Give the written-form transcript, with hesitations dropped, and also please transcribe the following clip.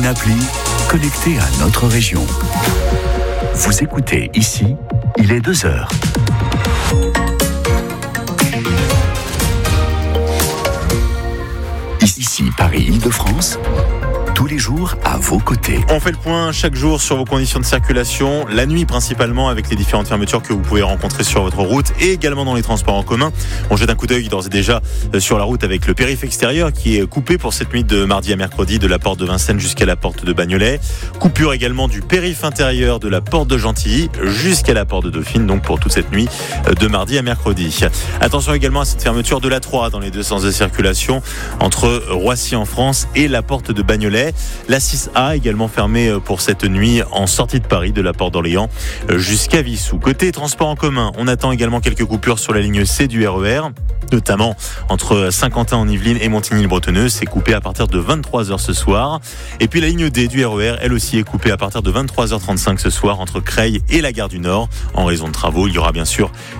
une appli connectée à notre région. Vous écoutez ici, il est 2h. Ici, Paris-Île-de-France, tous les jours à vos côtés. On fait le point chaque jour sur vos conditions de circulation, la nuit principalement avec les différentes fermetures que vous pouvez rencontrer sur votre route et également dans les transports en commun. On jette un coup d'œil d'ores et déjà sur la route avec le périph' extérieur qui est coupé pour cette nuit de mardi à mercredi de la porte de Vincennes jusqu'à la porte de Bagnolet. Coupure également du périph' intérieur de la porte de Gentilly jusqu'à la porte de Dauphine, donc pour toute cette nuit de mardi à mercredi. Attention également à cette fermeture de l'A3 dans les deux sens de circulation entre Roissy en France et la porte de Bagnolet. La 6A également fermée pour cette nuit en sortie de Paris de la porte d'Orléans jusqu'à Vissou. Côté transport en commun, on attend également quelques coupures sur la ligne C du RER, notamment entre Saint-Quentin en Yvelines et Montigny-le-Bretonneux. C'est coupé à partir de 23h ce soir. Et puis la ligne D du RER, elle aussi est coupée à partir de 23h35 ce soir entre Creil et la gare du Nord. En raison de travaux, il y aura bien sûr